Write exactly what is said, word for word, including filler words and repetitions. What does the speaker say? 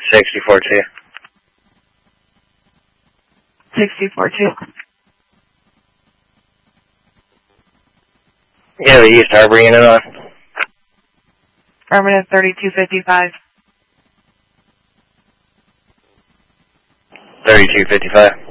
sixty-four two. sixty-four two. Yeah, the East Harbor unit on. Affirmative, thirty-two fifty-five. thirty-two fifty-five.